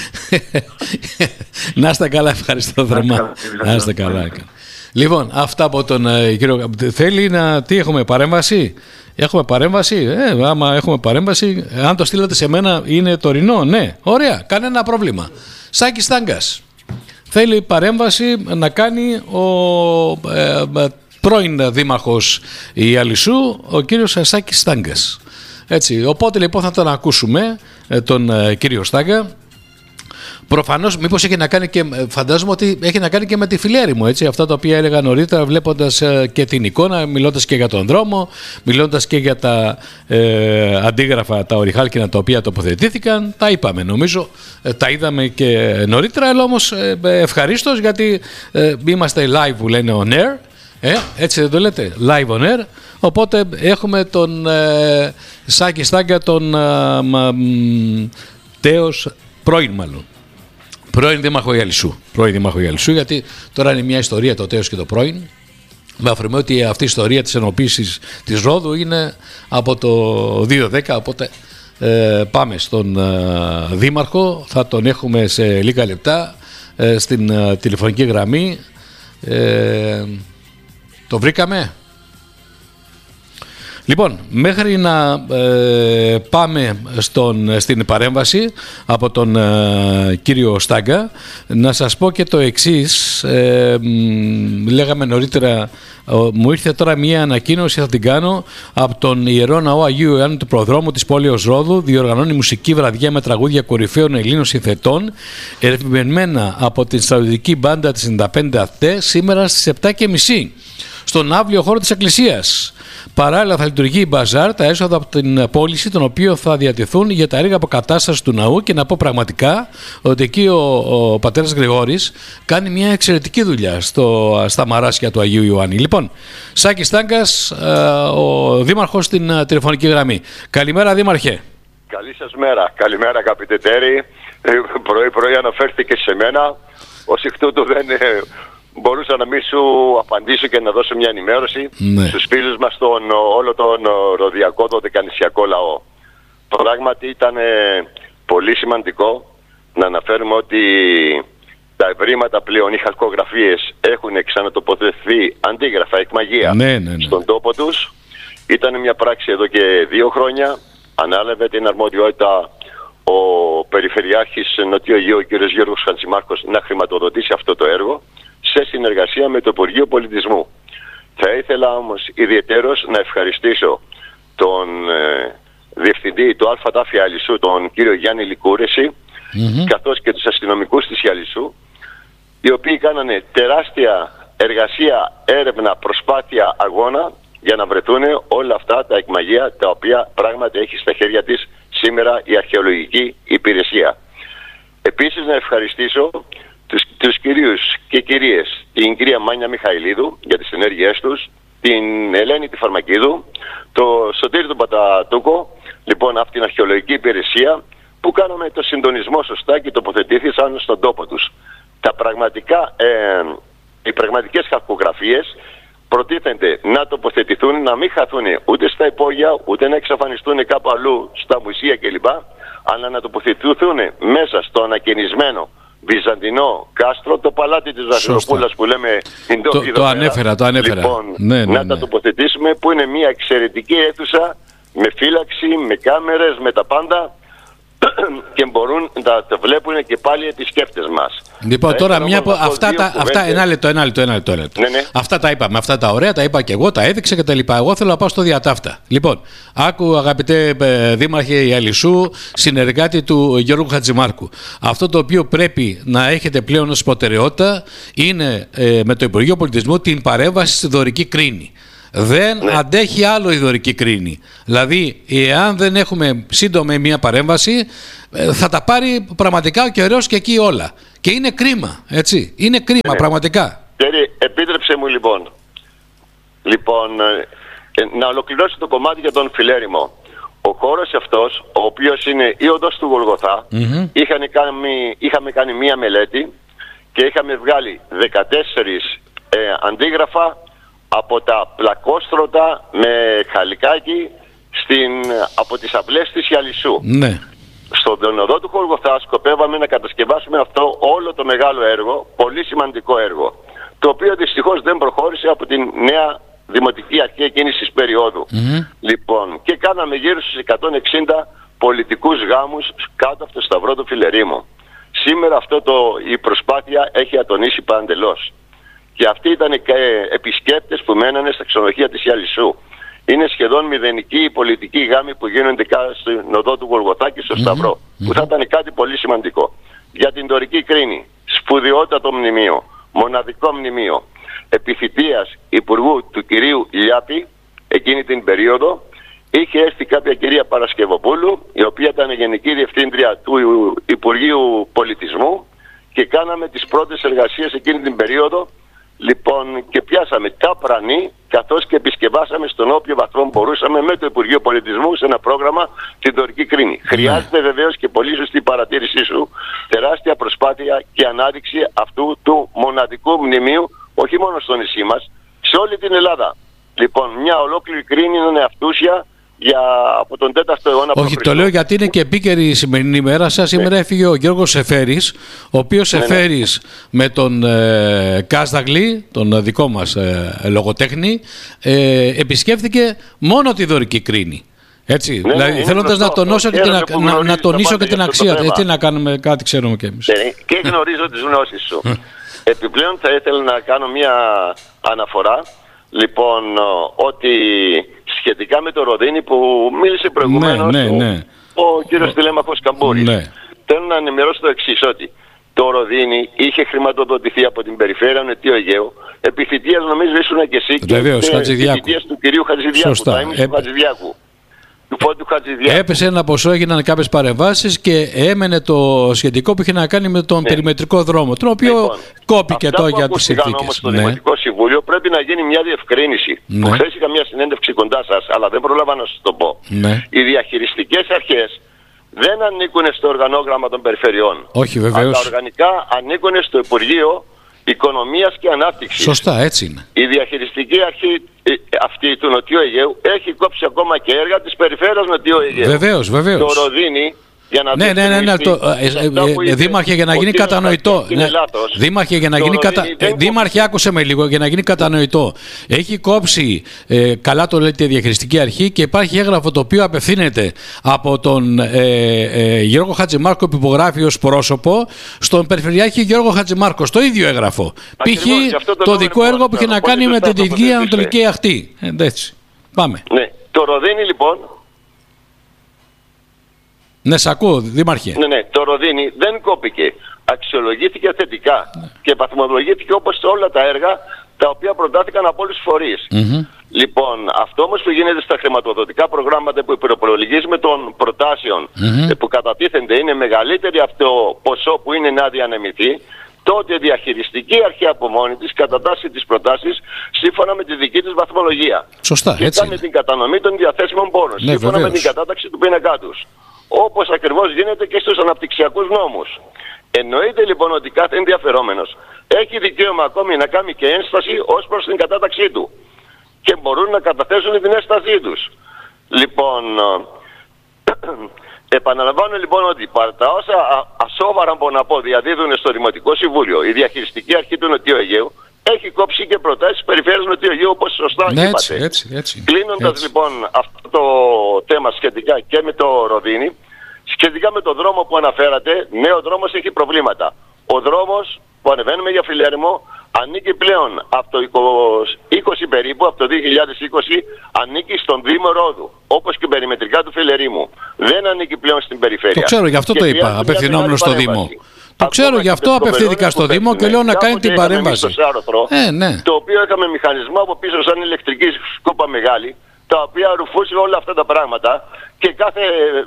Να είστε καλά, ευχαριστώ θερμά. Να είστε καλά. Λοιπόν, αυτά από τον ε, κύριο. Θέλει να. Τι έχουμε, παρέμβαση? Έχουμε παρέμβαση. Ε, άμα έχουμε παρέμβαση, αν το στείλετε σε μένα, είναι τωρινό. Ναι, ωραία, κανένα πρόβλημα. Σάκης Στάγκας. Θέλει παρέμβαση να κάνει ο ε, ε, πρώην δήμαρχος Ιαλισσού, ο κύριος Σάκης Στάγκας. Έτσι, οπότε λοιπόν θα τον ακούσουμε, ε, τον ε, κύριο Στάγκα. Προφανώς, μήπως έχει να κάνει και, φαντάζομαι ότι έχει να κάνει και με τη φιλέρη μου, έτσι, αυτά τα οποία έλεγα νωρίτερα, βλέποντας ε, και την εικόνα, μιλώντας και για τον δρόμο, μιλώντας και για τα ε, αντίγραφα, τα οριχάλκινα τα οποία τοποθετήθηκαν, τα είπαμε νομίζω, ε, τα είδαμε και νωρίτερα, αλλά όμως ε, ευχαρίστως γιατί ε, είμαστε live που λένε on air, ε, έτσι δεν το λέτε, live on air, οπότε έχουμε τον ε, Σάκη Στάγκα, τον ε, τέος πρώην μάλλον. Πρώην Δήμαρχο Ιαλισσού. Πρώην Δήμαρχο Ιαλισσού, γιατί τώρα είναι μια ιστορία το τέος και το πρώην. Με αφορμή ότι αυτή η ιστορία της ενοποίησης της Ρόδου είναι από το δύο χιλιάδες δέκα. Οπότε ε, πάμε στον ε, Δήμαρχο. Θα τον έχουμε σε λίγα λεπτά ε, στην ε, τηλεφωνική γραμμή. Ε, το βρήκαμε. Λοιπόν, μέχρι να ε, πάμε στον, στην παρέμβαση από τον ε, κύριο Στάγκα, να σας πω και το εξής. Ε, μ, λέγαμε νωρίτερα, ε, μου ήρθε τώρα μία ανακοίνωση, θα την κάνω, από τον Ιερό Ναό Αγίου Ιωάννου του Προδρόμου της πόλεως Ρόδου. Διοργανώνει μουσική βραδιά με τραγούδια κορυφαίων Ελλήνων συνθετών, ερευνημένα από την στρατιωτική μπάντα της ενενήντα πέντε ΑΤΕ, σήμερα στις επτά και μισή. Στον αύριο χώρο της Εκκλησίας. Παράλληλα θα λειτουργεί η μπαζάρ, τα έσοδα από την πώληση, των οποίων θα διατεθούν για τα έργα αποκατάστασης του ναού, και να πω πραγματικά ότι εκεί ο, ο πατέρας Γρηγόρης κάνει μια εξαιρετική δουλειά στο, στα μαράσια του Αγίου Ιωάννη. Λοιπόν, Σάκης Στάγκας, ο Δήμαρχος στην τηλεφωνική γραμμή. Καλημέρα, Δήμαρχε. Καλή σας μέρα. Καλημέρα, αγαπητέ Τέρη. Πρωί-πρωί αναφέρθηκε σε μένα. Ως εκ τούτου δεν μπορούσα να μην σου απαντήσω και να δώσω μια ενημέρωση, ναι, στους φίλους μας, τον, όλο τον ροδιακό, το δεκανησιακό λαό. Πράγματι ήταν ε, πολύ σημαντικό να αναφέρουμε ότι τα ευρήματα πλέον, οι χαλκογραφίες, έχουν ξανατοποθετηθεί αντίγραφα, εκμαγεία, ναι, ναι, ναι, στον τόπο τους. Ήταν μια πράξη εδώ και δύο χρόνια. Ανάλαβε την αρμοδιότητα ο Περιφερειάρχης Νοτιού Αιγαίου, ο κ. Γιώργος Χατζημάρκος, να χρηματοδοτήσει αυτό το έργο σε συνεργασία με το Υπουργείο Πολιτισμού. Θα ήθελα όμως ιδιαιτέρως να ευχαριστήσω τον ε, Διευθυντή του ΑΤΑΦ Ιαλισσού, τον κύριο Γιάννη Λικούρεση, mm-hmm. καθώς και τους αστυνομικούς της Ιαλισσού, οι οποίοι κάνανε τεράστια εργασία, έρευνα, προσπάθεια, αγώνα για να βρεθούν όλα αυτά τα εκμαγεία, τα οποία πράγματι έχει στα χέρια της σήμερα η αρχαιολογική υπηρεσία. Επίσης να ευχαριστήσω τους, τους κυρίους και κυρίες, την κυρία Μάνια Μιχαηλίδου για τις ενέργειές τους, την Ελένη τη Φαρμακίδου, το Σωτήρη τον Πατατούκο, λοιπόν αυτή την αρχαιολογική υπηρεσία που κάναμε το συντονισμό σωστά και τοποθετήθησαν στον τόπο τους. Τα πραγματικά ε, οι πραγματικές χαρτογραφίες προτίθενται να τοποθετηθούν, να μην χαθούν ούτε στα υπόγεια, ούτε να εξαφανιστούν κάπου αλλού, στα μουσεία κλπ. Αλλά να τοποθετηθούν μέσα στο ανακαινισμένο βυζαντινό κάστρο, το παλάτι της Βασιλοπούλας που λέμε το, το ανέφερα, το ανέφερα. Λοιπόν, ναι, ναι, ναι. να τα τοποθετήσουμε, που είναι μια εξαιρετική αίθουσα με φύλαξη, με κάμερες, με τα πάντα και μπορούν να τα βλέπουν και πάλι οι επισκέπτες μας. Λοιπόν, τώρα μια από αυτά τα. Αυτά, ένα λεπτό, ένα λεπτό, ένα λεπτό. Ναι, ναι. Αυτά τα είπαμε, αυτά τα ωραία, τα είπα και εγώ, τα έδειξα και τα λοιπά. Εγώ θέλω να πάω στο διατάφτα. Λοιπόν, άκου αγαπητέ ε, Δήμαρχε Ιαλισσού, συνεργάτη του Γιώργου Χατζημάρκου. Αυτό το οποίο πρέπει να έχετε πλέον ως προτεραιότητα είναι ε, με το Υπουργείο Πολιτισμού την παρέμβαση στη Δωρική Κρίνη. Δεν ναι. αντέχει άλλο η Δωρική Κρίνη. Δηλαδή, εάν δεν έχουμε σύντομα μια παρέμβαση, θα τα πάρει πραγματικά ο καιρός και εκεί όλα. Και είναι κρίμα, έτσι. Είναι κρίμα, ναι. πραγματικά. Κύριε, επίτρεψε μου λοιπόν, λοιπόν ε, να ολοκληρώσω το κομμάτι για τον Φιλέρημο. Ο χώρος αυτός, ο οποίος είναι η οδός του Γολγοθά, mm-hmm. είχαν κάνει, είχαμε κάνει μία μελέτη και είχαμε βγάλει δεκατέσσερα ε, αντίγραφα από τα πλακόστρωτα με χαλικάκι στην, από τις αυλές της Ιαλισσού. Ναι. Στον οδό του Γολγοθά σκοπεύαμε να κατασκευάσουμε αυτό όλο το μεγάλο έργο, πολύ σημαντικό έργο, το οποίο δυστυχώς δεν προχώρησε από την νέα δημοτική αρχή εκείνης της περίοδου. Mm-hmm. Λοιπόν, και κάναμε γύρω στους εκατόν εξήντα πολιτικούς γάμους κάτω από το σταυρό του Φιλερήμου. Σήμερα αυτό το, η προσπάθεια έχει ατονίσει παντελώς. Και αυτοί ήταν και επισκέπτες που μένανε στα ξενοδοχεία της Ιαλισσού. Είναι σχεδόν μηδενική οι πολιτικοί γάμοι που γίνονται στην οδό του Γολγοθά και στο mm-hmm. Σταυρό. Mm-hmm. Που θα ήταν κάτι πολύ σημαντικό. Για την Δωρική Κρίνη, σπουδαιότατο μνημείο, μοναδικό μνημείο, επιθυμίας Υπουργού του κυρίου Λιάπη, εκείνη την περίοδο, είχε έρθει κάποια κυρία Παρασκευοπούλου, η οποία ήταν Γενική Διευθύντρια του Υπουργείου Πολιτισμού, και κάναμε τις πρώτες εργασίες εκείνη την περίοδο. Λοιπόν, και πιάσαμε τα πρανή, καθώς και επισκευάσαμε στον όποιο βαθμό μπορούσαμε με το Υπουργείο Πολιτισμού σε ένα πρόγραμμα την Δωρική Κρίνη. Mm. Χρειάζεται βεβαίως, και πολύ σωστή η παρατήρησή σου, τεράστια προσπάθεια και ανάδειξη αυτού του μοναδικού μνημείου, όχι μόνο στο νησί μας, σε όλη την Ελλάδα. Λοιπόν, μια ολόκληρη Κρίνη είναι αυτούσια για, από τον τέταρτο αιώνα. Όχι, το λέω γιατί είναι και επίκαιρη η σημερινή ημέρα σας. Σήμερα ναι. έφυγε ο Γιώργος Σεφέρης, ο οποίος ναι, Σεφέρης ναι. με τον ε, Κάσδαγλη, τον δικό μας ε, λογοτέχνη, ε, επισκέφθηκε μόνο τη Δωρική Κρίνη. Έτσι, ναι, δηλαδή, ναι, θέλοντας να τονώσω και την, να, να τονίσω και την αξία. Έτσι να κάνουμε κάτι, ξέρουμε και εμείς. Ναι, και γνωρίζω τις γνώσεις σου. Επιπλέον θα ήθελα να κάνω μια αναφορά. Λοιπόν, ότι σχετικά με το Ροδίνι που μίλησε προηγουμένως ναι, ναι, ναι. ο, ο κύριος Τηλέμαχος Καμπούρης, ναι. θέλω να ενημερώσω το εξής, ότι το Ροδίνι είχε χρηματοδοτηθεί από την περιφέρεια Νοτιού Αιγαίου, επιθυμίας νομίζω ήσουν και εσύ, βεβαίως, και επιθυμίας του κυρίου Χατζηδιάκου, τα ήμουν του Χατζηδιάκου. Έπεσε ένα ποσό, έγιναν κάποιες παρεμβάσεις και έμενε το σχετικό που είχε να κάνει με τον ναι. περιμετρικό δρόμο, τον οποίο λοιπόν, κόπηκε το για τις συνθήκες. Όμως στο ναι. Δημοτικό Συμβούλιο πρέπει να γίνει μια διευκρίνηση. Ναι. Που χθες είχα μια συνέντευξη κοντά σας, αλλά δεν προλάβα να σας το πω. Ναι. Οι διαχειριστικές αρχές δεν ανήκουν στο οργανόγραμμα των περιφερειών. Όχι, βεβαίως. Αλλά τα οργανικά ανήκουν στο Υπουργείο Οικονομίας και Ανάπτυξης. Σωστά, έτσι είναι. Η διαχειριστική αρχή αυτή του Νοτιού Αιγαίου έχει κόψει ακόμα και έργα της περιφέρειας Νοτιού Αιγαίου. Βεβαίως, βεβαίως. Το Ροδίνι, για να ναι, ναι, ναι, ναι, το, ε, ε, ε, Δήμαρχε, για να γίνει κατανοητό. Ναι, δήμαρχε, για να γίνει κατα... ε, Δήμαρχε, άκουσε με λίγο, για να γίνει κατανοητό. Έχει κόψει, ε, καλά το λέτε, η διαχειριστική αρχή και υπάρχει έγγραφο το οποίο απευθύνεται από τον ε, ε, Γιώργο Χατζημάρκο που υπογράφει ως πρόσωπο στον Περιφερειάρχη Γιώργο Χατζημάρκο. Το ίδιο έγγραφο. Π.χ. το, το δικό έργο που είχε να κάνει με την Δυτική Ανατολική Αχτή. Έτσι. Πάμε. Ναι, το Ροδίνι λοιπόν. Ναι, σ' ακούω, Δήμαρχε. Ναι, ναι, το Ροδίνι δεν κόπηκε. Αξιολογήθηκε θετικά ναι. και βαθμολογήθηκε όπως όλα τα έργα τα οποία προτάθηκαν από όλους τους φορείς. Mm-hmm. Λοιπόν, αυτό όμως που γίνεται στα χρηματοδοτικά προγράμματα που υπεροπολογίζουμε των προτάσεων mm-hmm. που κατατίθενται είναι μεγαλύτερη αυτό ποσό που είναι να διανεμηθεί, τότε η διαχειριστική αρχή από μόνη της κατατάσσει τις προτάσεις σύμφωνα με τη δική της βαθμολογία. Σωστά, και έτσι κάνει την κατανομή των διαθέσιμων πόρων ναι, σύμφωνα βεβαίως. με την κατάταξη του πίνακά τους. Όπως ακριβώς γίνεται και στους αναπτυξιακούς νόμους. Εννοείται λοιπόν ότι κάθε ενδιαφερόμενος έχει δικαίωμα ακόμη να κάνει και ένσταση ως προς την κατάταξή του. Και μπορούν να καταθέσουν την ένστασή τους. Λοιπόν, επαναλαμβάνω λοιπόν ότι παρά τα όσα ασόβαρα μπορώ να πω διαδίδουν στο Δημοτικό Συμβούλιο, η διαχειριστική αρχή του Νοτιού Αιγαίου έχει κόψει και προτάσεις περιφέρειας Νοτιού Αιγαίου, όπως σωστά ναι, είπατε. Έτσι, έτσι, έτσι, Κλείνοντας έτσι. λοιπόν αυτό το θέμα σχετικά και με το Ροδίνι, σχετικά με το δρόμο που αναφέρατε, ναι, ο δρόμος έχει προβλήματα. Ο δρόμος που ανεβαίνουμε για Φιλέρημο ανήκει πλέον από το είκοσι περίπου, από το δύο χιλιάδες είκοσι, ανήκει στον Δήμο Ρόδου, όπως και περιμετρικά του Φιλερήμου. Δεν ανήκει πλέον στην περιφέρεια. Το ξέρω, γι' αυτό και το είπα, απευθυνόμενο στο Δήμο. Το ξέρω, Ακόμα γι' αυτό απευθύνθηκα στο Δήμο και λέω να κάνει την παρέμβαση. Ε, ναι. Το οποίο είχαμε μηχανισμό από πίσω σαν ηλεκτρική σκούπα μεγάλη, τα οποία ρουφούσε όλα αυτά τα πράγματα και κάθε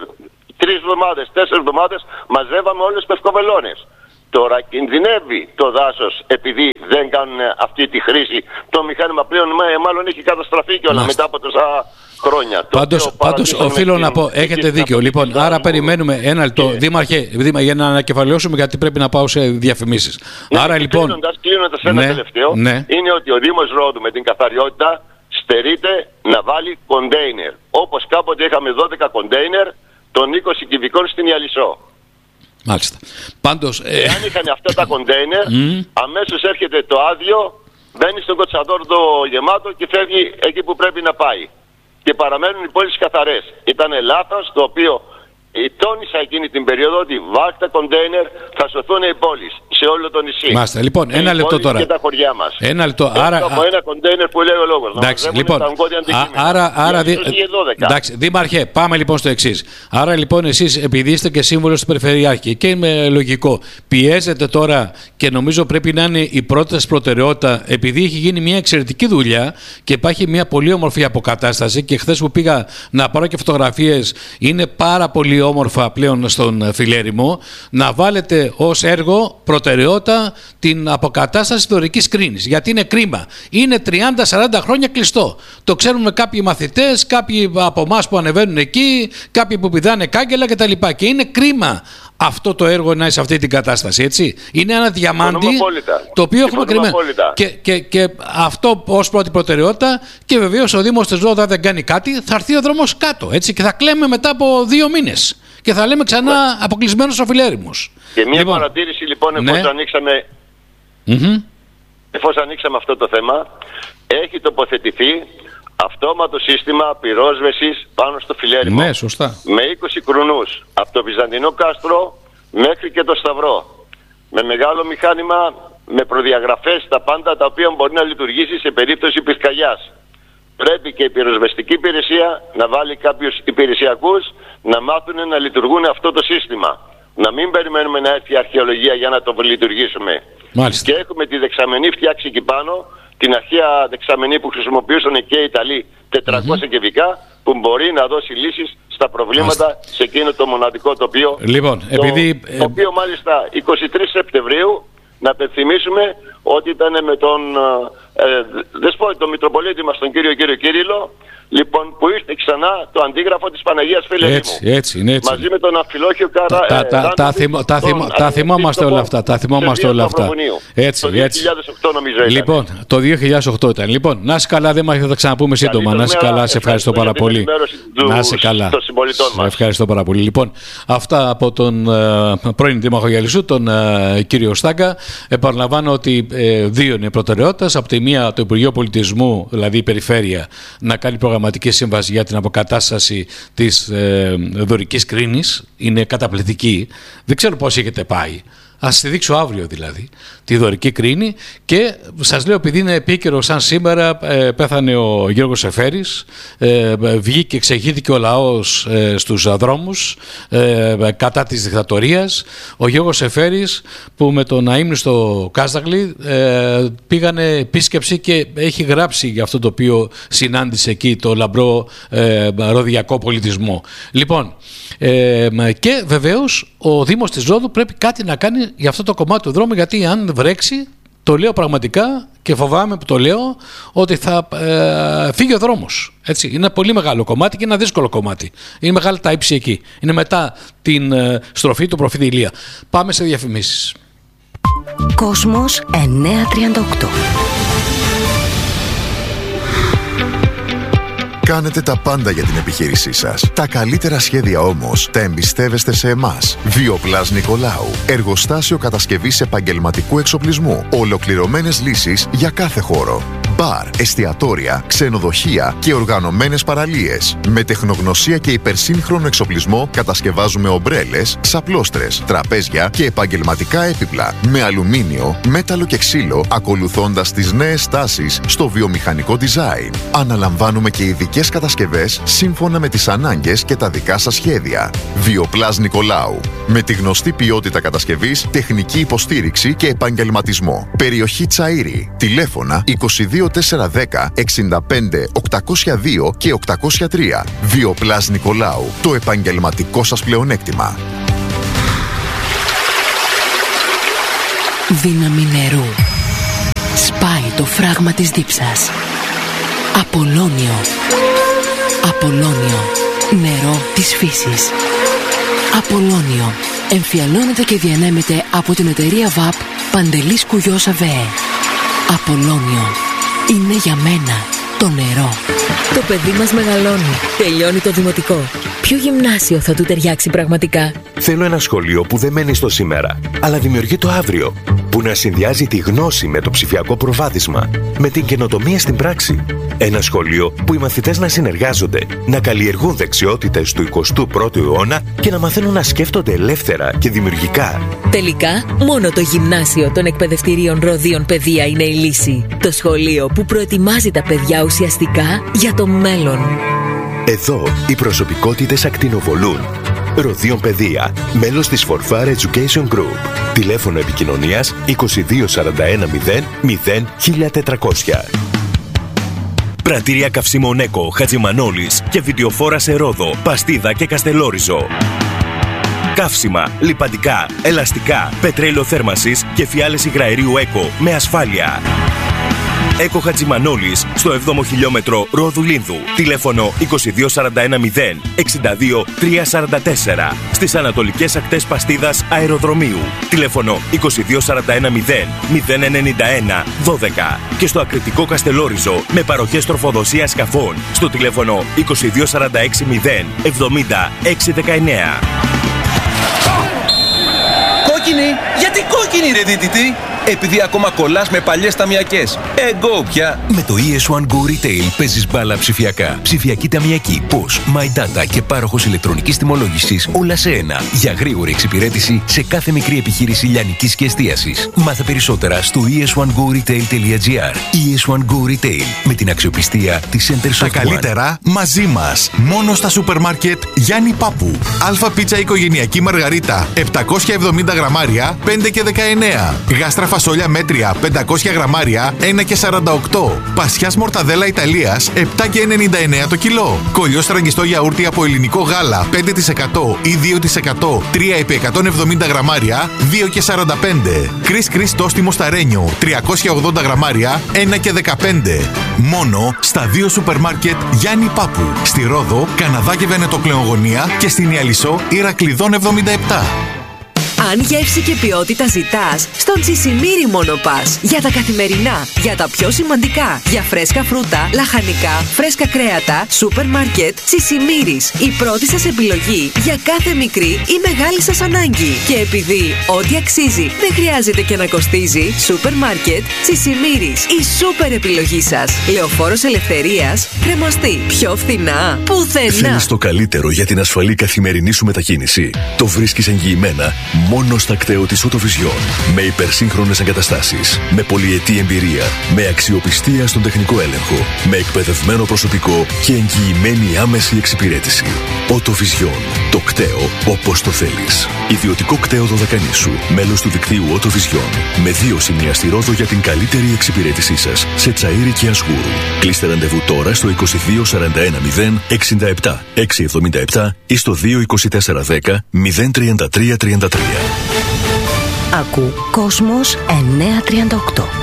τρεις εβδομάδες, τέσσερις εβδομάδες μαζεύαμε όλες τις πευκοβελώνες. Τώρα κινδυνεύει το δάσος επειδή δεν κάνουν αυτή τη χρήση. Το μηχάνημα πλέον μάλλον έχει καταστραφεί και όλα μετά από τόσα χρόνια. Πάντως, πάντως οφείλω να πω, έχετε δίκιο. Λοιπόν, άρα περιμένουμε ένα λεπτό. Και... Δήμαρχε, Δήμα, για να ανακεφαλαιώσουμε, γιατί πρέπει να πάω σε διαφημίσεις. Ναι, άρα λοιπόν. Κλείνοντας, κλείνοντας ένα ναι, τελευταίο, ναι. είναι ότι ο Δήμος Ρόδου με την καθαριότητα στερείται να βάλει κοντέινερ. Όπως κάποτε είχαμε δώδεκα κοντέινερ των είκοσι κυβικών στην Ιαλισσό. Μάλιστα. Πάντως, ε... Εάν είχαν αυτά τα κοντέινερ, mm. αμέσως έρχεται το άδειο, μπαίνει στον Κοτσαδόρ το γεμάτο και φεύγει εκεί που πρέπει να πάει. Και παραμένουν οι πόλεις καθαρές. Ήταν λάθος, το οποίο τόνισα εκείνη την περίοδο ότι βάζετε κοντέινερ, θα σωθούν οι πόλεις σε όλο το νησί. Μάλιστα. Λοιπόν, ένα οι λεπτό τώρα. Και τα χωριά μας. Ένα λεπτό. Άρα... από ένα κοντέινερ που λέει ο λόγος. Εντάξει, λοιπόν. Α, άρα, άρα, δι... εντάξει, Δήμαρχε, πάμε λοιπόν στο εξής. Άρα λοιπόν εσείς, επειδή είστε και σύμβουλος του Περιφερειάρχη και είμαι λογικό, πιέζετε τώρα και νομίζω πρέπει να είναι η πρώτη προτεραιότητα, επειδή έχει γίνει μια εξαιρετική δουλειά και υπάρχει μια πολύ όμορφη αποκατάσταση. Και χθες που πήγα να πάρω και φωτογραφίες, είναι πάρα πολύ όμορφα πλέον στον Φιλέρημο, να βάλετε ως έργο προτεραιότητα την αποκατάσταση δωρικής κρίνης. Γιατί είναι κρίμα. Είναι τριάντα σαράντα χρόνια κλειστό. Το ξέρουμε κάποιοι μαθητές, κάποιοι από εμάς που ανεβαίνουν εκεί, κάποιοι που πηδάνε κάγκελα κτλ. Και είναι κρίμα αυτό το έργο να είναι σε αυτή την κατάσταση, έτσι. Είναι ένα διαμάντι το οποίο έχουμε κρυμμένο. Και, και, και αυτό ως πρώτη προτεραιότητα, και βεβαίως ο Δήμος της Ρόδου δεν κάνει κάτι, θα έρθει ο δρόμος κάτω, έτσι, και θα κλαίμε μετά από δύο μήνες. Και θα λέμε ξανά yeah. αποκλεισμένος ο Φιλέρημος. Και μια λοιπόν, παρατήρηση λοιπόν, εφόσον, ναι. ανοίξαμε, mm-hmm. εφόσον ανοίξαμε αυτό το θέμα, έχει τοποθετηθεί αυτόματο σύστημα πυρόσβεσης πάνω στο Φιλέρημο. Ναι, σωστά. Με είκοσι κρουνούς, από το Βυζαντινό κάστρο μέχρι και το Σταυρό. Με μεγάλο μηχάνημα, με προδιαγραφές, τα πάντα τα οποία μπορεί να λειτουργήσει σε περίπτωση πυρκαγιάς. Πρέπει και η πυροσβεστική υπηρεσία να βάλει κάποιους υπηρεσιακούς να μάθουν να λειτουργούν αυτό το σύστημα. Να μην περιμένουμε να έρθει η αρχαιολογία για να το λειτουργήσουμε. Μάλιστα. Και έχουμε τη δεξαμενή φτιάξει εκεί πάνω, την αρχαία δεξαμενή που χρησιμοποιούσαν και οι Ιταλοί τετρακόσια mm-hmm. κυβικά, που μπορεί να δώσει λύσεις στα προβλήματα Μάλιστα. σε εκείνο το μοναδικό τοπίο. Λοιπόν, το, επειδή... το οποίο μάλιστα εικοστή τρίτη Σεπτεμβρίου, να υπενθυμίσουμε ότι ήταν με τον ε, δεσπότη, τον Μητροπολίτη μας, τον κύριο κύριο Κύριλλο, λοιπόν, που ήρθε ξανά το αντίγραφο της Παναγίας Φιλερήμου. Έτσι, έτσι, είναι έτσι. Μαζί με τον Αμφιλόχιο Καρα... Τα, τα, ε, τα, θυμ, τα, θυμ, τα θυμόμαστε όλα αυτά. Τα θυμόμαστε όλα αυτά. Έτσι, το δύο χιλιάδες οκτώ έτσι. νομίζω ήταν. Λοιπόν, το δύο χιλιάδες οκτώ ήταν. Λοιπόν, να είσαι καλά, δεν θα τα ξαναπούμε σύντομα. Να είσαι καλά, σε ευχαριστώ πάρα πολύ. Να είσαι καλά. Σε ευχαριστώ πάρα πολύ. Λοιπόν, αυτά από τον uh, πρώην Δήμαρχο Γιαλισσού, τον uh, κύριο Στάγκα. Επαναλαμβάνω ότι uh, δύο είναι οι προτεραιότητες. Από τη μία, το Υπουργείο Πολιτισμού, δηλαδή η Περιφέρεια, να κάνει προγραμματική σύμβαση για την αποκατάσταση της ε, δωρικής κρίνης. Είναι καταπληκτική. Δεν ξέρω πώς έχετε πάει. Ας τη δείξω αύριο δηλαδή, τη δωρική κρίνη. Και σας λέω, επειδή είναι επίκαιρο σαν σήμερα, ε, πέθανε ο Γιώργος Σεφέρης, ε, βγήκε και εξηγήθηκε ο λαός ε, στους δρόμους ε, κατά της δικτατορίας. Ο Γιώργος Σεφέρης, που με τον αείμνηστο Κάσταγλι ε, πήγανε επίσκεψη και έχει γράψει για αυτό το οποίο συνάντησε εκεί, το λαμπρό ε, ροδιακό πολιτισμό. Λοιπόν, ε, και βεβαίως ο Δήμος της Ρόδου πρέπει κάτι να κάνει για αυτό το κομμάτι του δρόμου, γιατί αν βρέξει Το λέω πραγματικά και φοβάμαι που το λέω ότι θα ε, φύγει ο δρόμος. Έτσι. Είναι πολύ μεγάλο κομμάτι και είναι ένα δύσκολο κομμάτι. Είναι μεγάλα τα ύψη εκεί. Είναι μετά την ε, στροφή του προφήτη Ηλία. Πάμε σε διαφημίσεις. Κόσμος εννιακόσια τριάντα οκτώ. Κάνετε τα πάντα για την επιχείρησή σας. Τα καλύτερα σχέδια όμως τα εμπιστεύεστε σε εμάς. Βιοπλάς Νικολάου. Εργοστάσιο κατασκευής επαγγελματικού εξοπλισμού. Ολοκληρωμένες λύσεις για κάθε χώρο. Μπαρ, εστιατόρια, ξενοδοχεία και οργανωμένες παραλίες. Με τεχνογνωσία και υπερσύγχρονο εξοπλισμό κατασκευάζουμε ομπρέλες, ξαπλώστρες, τραπέζια και επαγγελματικά έπιπλα. Με αλουμίνιο, μέταλλο και ξύλο, ακολουθώντας τις νέες τάσεις στο βιομηχανικό design. Αναλαμβάνουμε και ειδικές κατασκευές σύμφωνα με τις ανάγκες και τα δικά σας σχέδια. Βιοπλάς Νικολάου. Με τη γνωστή ποιότητα κατασκευής, τεχνική υποστήριξη και επαγγελματισμό. Περιοχή Τσαΐρη. Τηλέφωνα είκοσι δύο τετρακόσια δέκα εξήντα πέντε οκτακόσια δύο και οκτακόσια τρία. Βιοπλάς Νικολάου. Το επαγγελματικό σας πλεονέκτημα. Δύναμη νερού. Σπάει το φράγμα της δίψας. Απολώνιο. Απολώνιο. Νερό της φύσης. Απολώνιο. Εμφιαλώνεται και διανέμεται από την εταιρεία ΒΑΠ Παντελής Κουγιός ΑΒΕ. Απολώνιο. Είναι για μένα το νερό. Το παιδί μας μεγαλώνει. Τελειώνει το δημοτικό. Ποιο γυμνάσιο θα του ταιριάξει πραγματικά? Θέλω ένα σχολείο που δεν μένει στο σήμερα, αλλά δημιουργεί το αύριο. Που να συνδυάζει τη γνώση με το ψηφιακό προβάδισμα, με την καινοτομία στην πράξη. Ένα σχολείο που οι μαθητές να συνεργάζονται, να καλλιεργούν δεξιότητες του εικοστού πρώτου αιώνα και να μαθαίνουν να σκέφτονται ελεύθερα και δημιουργικά. Τελικά, μόνο το γυμνάσιο των εκπαιδευτηρίων Ροδίων Παιδεία είναι η λύση. Το σχολείο που προετοιμάζει τα παιδιά ουσιαστικά για το μέλλον. Εδώ οι προσωπικότητες ακτινοβολούν. Ροδίων Παιδεία, μέλος της Forfar Education Group. Τηλέφωνο επικοινωνίας είκοσι δύο σαράντα ένα μηδέν μηδέν χίλια τετρακόσια. Πρατήρια καυσίμων Έκο, Χατζημανόλης και βιντεοφόρα σε Ρόδο, Παστίδα και Καστελόριζο. Καύσιμα, λιπαντικά, ελαστικά, πετρέλαιο θέρμασης και φιάλες υγραερίου Έκο με ασφάλεια. Έκο Χατζημανόλης στο έβδομο χιλιόμετρο Ρόδου Λίνδου. Τηλέφωνο είκοσι δύο σαράντα ένα μηδέν εξήντα δύο τριακόσια σαράντα τέσσερα. Στις ανατολικές ακτές Παστίδας Αεροδρομίου. Τηλέφωνο είκοσι δύο σαράντα ένα μηδέν μηδέν ενενήντα ένα δώδεκα. Και στο Ακριτικό Καστελόριζο με παροχές τροφοδοσίας σκαφών στο τηλέφωνο είκοσι δύο σαράντα έξι μηδέν εβδομήντα έξι δεκαεννέα. Κόκκινη! Γιατί κόκκινη ρε δίτητη? Επειδή ακόμα κολλάς με παλιές ταμιακές. Εγώ πια. Με το ι ες one Go Retail παίζεις μπάλα ψηφιακά. Ψηφιακή ταμιακή, Posh, My Data και πάροχος ηλεκτρονικής τιμολόγησης όλα σε ένα. Για γρήγορη εξυπηρέτηση σε κάθε μικρή επιχείρηση λιανικής και εστίασης. Μάθε περισσότερα στο ι ες one go retail τελεία gr. ι ες one Go Retail με την αξιοπιστία της Center Soft One. Τα καλύτερα μαζί μας. Μόνο στα σούπερ μάρκετ Γιάννη Πάπου. Αλφα πίτσα οικογενειακή Μαργαρίτα επτακόσια εβδομήντα γραμμάρια πέντε και δεκαεννέα. Γάστρα φασόλια μέτρια πεντακόσια γραμμάρια ένα και σαράντα οκτώ. Πασιάς μορταδέλα Ιταλίας επτά και ενενήντα εννέα το κιλό. Κολλιός τραγγιστό γιαούρτι από ελληνικό γάλα πέντε τοις εκατό ή δύο τοις εκατό τρία επί εκατόν εβδομήντα γραμμάρια δύο και σαράντα πέντε. Κρίς Κρίς τόστιμο σταρένιο τριακόσια ογδόντα γραμμάρια ένα και δεκαπέντε. Μόνο στα δύο σούπερ μάρκετ Γιάννη Πάπου. Στη Ρόδο, Καναδά και Βενετοκλεογωνία και στην Ιαλισσό Ηρακλειδών εβδομήντα επτά. Αν γεύση και ποιότητα ζητάς, στον Τσισιμίρι μόνο πας. Για τα καθημερινά, για τα πιο σημαντικά, για φρέσκα φρούτα, λαχανικά, φρέσκα κρέατα, σούπερ μάρκετ, Τσισιμίρις. Η πρώτη σας επιλογή για κάθε μικρή ή μεγάλη σας ανάγκη. Και επειδή ό,τι αξίζει δεν χρειάζεται και να κοστίζει, σούπερ μάρκετ, Τσισιμίρις. Η σούπερ επιλογή σας. Λεωφόρος Ελευθερίας, κρεμαστή. Πιο φθηνά, πουθενά. Θέλεις το καλύτερο για την ασφαλή καθημερινή σου μετακίνηση? Το βρίσκεις εγγυημένα μόνο στα κτέο της Autovision. Με υπερσύγχρονες εγκαταστάσεις, με πολυετή εμπειρία, με αξιοπιστία στον τεχνικό έλεγχο, με εκπαιδευμένο προσωπικό και εγγυημένη άμεση εξυπηρέτηση. Autovision. Το κτέο όπως το θέλεις. Ιδιωτικό κτέο Δωδεκανήσου. Μέλος του δικτύου Autovision. Με δύο σημεία στη Ρόδο για την καλύτερη εξυπηρέτησή σας σε Τσαΐρη και Ασγούρου. Κλείστε ραντεβού τώρα στο είκοσι δύο σαράντα ένα μηδέν εξήντα επτά εξακόσια εβδομήντα επτά ή στο δύο είκοσι τέσσερα δέκα μηδέν τριάντα τρία τριάντα τρία. Ακού Κόσμος εννιακόσια τριάντα οκτώ.